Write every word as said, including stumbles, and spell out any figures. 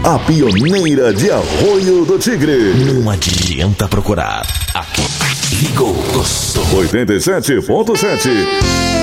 a pioneira de Arroio do Tigre. Não adianta procurar. Aqui, ligou, gostou. oitenta e sete ponto sete.